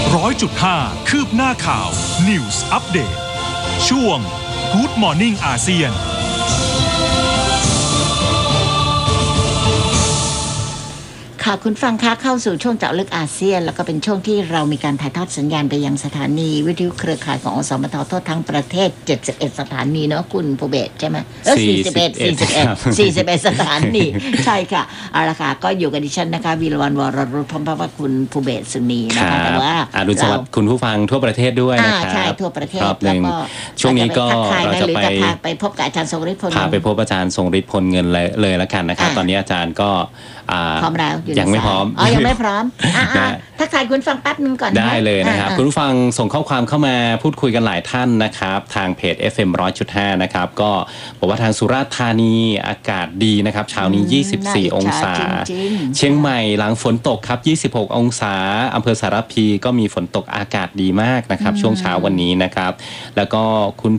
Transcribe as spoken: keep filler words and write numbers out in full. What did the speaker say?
ร้อยจุดห้าคืบหน้าข่าว News Update ช่วง Good Morning อาเซียนค่ะคุณฟังคะเข้าสู่ช่วงเจาะลึกอาเซียนแล้วก็เป็นช่วงที่เรามีการถ่ายทอดสัญญาณไปยังสถานีวิทยุเครือข่ายของอสมททั่วทั้งประเทศเจ็ดสิบเอ็ดสถานีเนาะคุณภูเบศใช่ไหมเออสี่สิบเอ็ด สี่สิบเอ็ด สี่สิบเอ็ดสถานีใช่ค่ะเอาละค่ะก็อยู่กับดิฉันนะคะวีรวรรณวรรุธพร้อมกับคุณภูเบศสุนีนะคะแต่ว่าอรุณสวัสดิ์คุณผู้ฟังทั่วประเทศด้วยนะครับใช่ทั่วประเทศแล้วก็ช่วงนี้ก็เราจะไปไปพบกับอาจารย์ทรงฤทธิ์พลพาไปพบอาจารย์ทรงฤทธิ์พลเงินเลยเลยแล้วกันนะครับตอนนี้อาจารย์ก็พร้อมแล้วยังไม่พร้อมอ๋อยังไม่พร้อมทักทายคุณฟังแป๊บนึงก่อนได้เลยนะครับคุณผู้ฟังส่งข้อความเข้ามาพูดคุยกันหลายท่านนะครับทางเพจ เอฟ เอ็ม หนึ่งร้อยจุดห้า นะครับก็บอกว่าทางสุราษฎร์ธานีอากาศดีนะครับเช้านี้ยี่สิบสี่องศาเชียงใหม่หลังฝนตกครับยี่สิบหกองศาอำเภอสารพีก็มีฝนตกอากาศดีมากนะครับช่วงเช้าวันนี้นะครับแล้วก็คุณ